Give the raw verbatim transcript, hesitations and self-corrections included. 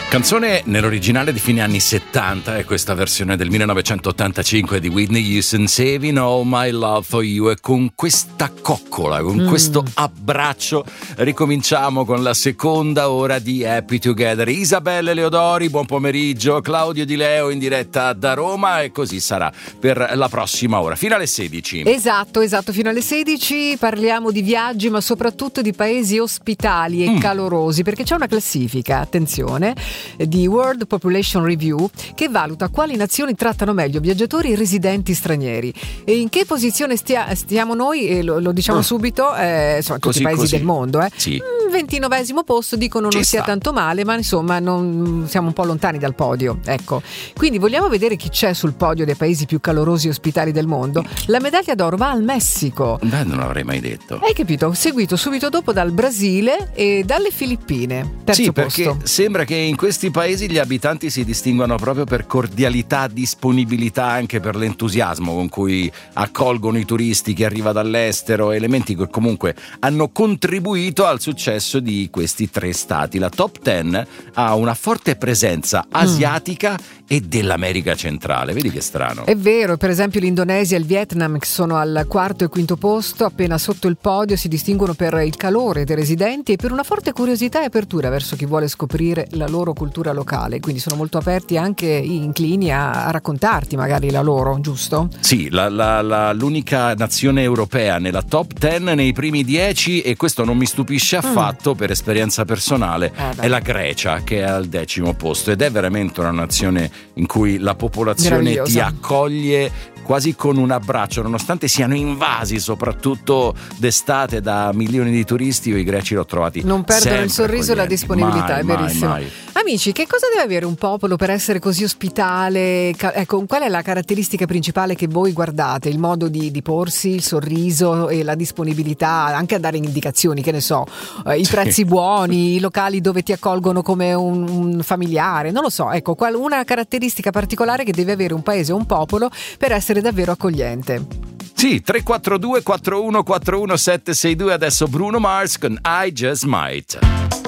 Canzone nell'originale di fine anni settanta e questa versione del millenovecentottantacinque di Whitney Houston, Saving All My Love For You, e con questa coccola, con mm. questo abbraccio ricominciamo con la seconda ora di Happy Together. Isabelle Leodori, buon pomeriggio, Claudio Di Leo in diretta da Roma, e così sarà per la prossima ora, fino alle sedici. Esatto, esatto, fino alle sedici parliamo di viaggi, ma soprattutto di paesi ospitali e mm. calorosi, perché c'è una classifica, attenzione, di World Population Review che valuta quali nazioni trattano meglio viaggiatori e residenti stranieri. E in che posizione stia, stiamo noi? E lo, lo diciamo oh. subito, eh, insomma, tutti così, i paesi così. del mondo, eh. Sì. ventinovesimo posto, dicono Ci non sia sta. tanto male, ma insomma non, siamo un po' lontani dal podio, ecco. Quindi vogliamo vedere chi c'è sul podio dei paesi più calorosi e ospitali del mondo. La medaglia d'oro va al Messico. Beh, non l'avrei mai detto. Hai capito? Seguito subito dopo dal Brasile e dalle Filippine. Terzo sì, posto. perché sembra che in questi paesi gli abitanti si distinguano proprio per cordialità, disponibilità, anche per l'entusiasmo con cui accolgono i turisti che arriva dall'estero, elementi che comunque hanno contribuito al successo di questi tre stati. La top ten ha una forte presenza asiatica mm. e dell'America centrale. Vedi che strano. È vero, per esempio l'Indonesia e il Vietnam, che sono al quarto e quinto posto, appena sotto il podio, si distinguono per il calore dei residenti e per una forte curiosità e apertura verso chi vuole scoprire la loro cultura locale, quindi sono molto aperti, anche inclini a, a raccontarti magari la loro, giusto? Sì, la, la, la, l'unica nazione europea nella top ten, nei primi dieci, e questo non mi stupisce affatto mm. per esperienza personale, eh è la Grecia, che è al decimo posto, ed è veramente una nazione in cui la popolazione ti accoglie quasi con un abbraccio, nonostante siano invasi soprattutto d'estate da milioni di turisti. Io i greci l'ho trovati non perdono il sorriso e la accoglienti. disponibilità, mai, è verissimo. mai, mai. Amici, che cosa deve avere un popolo per essere così ospitale? Ecco, qual è la caratteristica principale che voi guardate? Il modo di, di porsi, il sorriso e la disponibilità, anche a dare indicazioni, che ne so, i prezzi buoni, i locali dove ti accolgono come un, un familiare, non lo so. Ecco, qual, una caratteristica particolare che deve avere un paese o un popolo per essere davvero accogliente. Sì, tre quattro due quattro uno quattro uno sette sei due, adesso Bruno Mars con I Just Might.